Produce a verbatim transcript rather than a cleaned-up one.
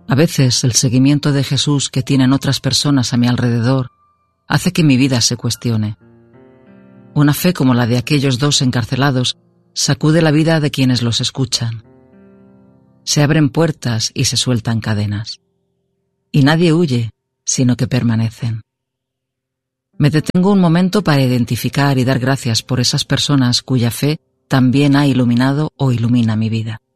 A veces el seguimiento de Jesús que tienen otras personas a mi alrededor hace que mi vida se cuestione. Una fe como la de aquellos dos encarcelados sacude la vida de quienes los escuchan. Se abren puertas y se sueltan cadenas. Y nadie huye, sino que permanecen. Me detengo un momento para identificar y dar gracias por esas personas cuya fe también ha iluminado o ilumina mi vida.